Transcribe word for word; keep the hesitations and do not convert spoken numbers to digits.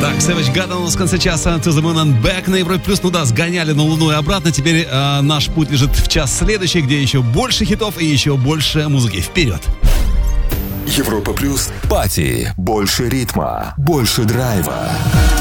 Так, Savage Garden у нас в конце часа. To the Moon and Back на Европе Плюс. Ну да, сгоняли на Луну и обратно. Теперь э, наш путь лежит в час следующий, где еще больше хитов и еще больше музыки. Вперед! Европа Плюс. Пати. Больше ритма. Больше драйва.